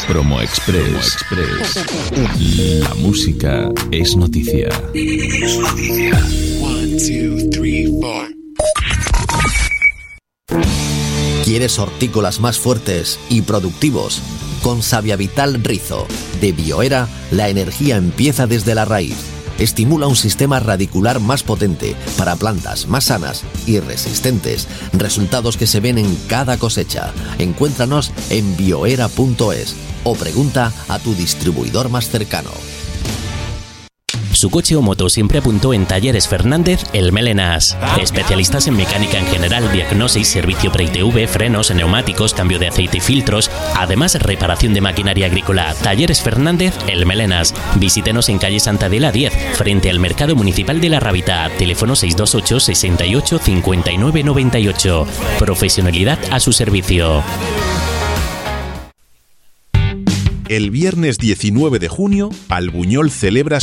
Promo Express. La música es noticia. One, two, three, four. ¿Quieres hortícolas más fuertes y productivos? Con Saviavital Rizo, de Bioera, la energía empieza desde la raíz. Estimula un sistema radicular más potente para plantas más sanas y resistentes. Resultados que se ven en cada cosecha. Encuéntranos en bioera.es o pregunta a tu distribuidor más cercano. Su coche o moto siempre apuntó en Talleres Fernández El Melenas. Especialistas en mecánica en general, diagnosis, servicio pre-ITV, frenos, neumáticos, cambio de aceite y filtros. Además, reparación de maquinaria agrícola. Talleres Fernández El Melenas. Visítenos en calle Santa Adela 10, frente al Mercado Municipal de La Rábita. Teléfono 628 68 59 98. Profesionalidad a su servicio. El viernes 19 de junio, Albuñol celebra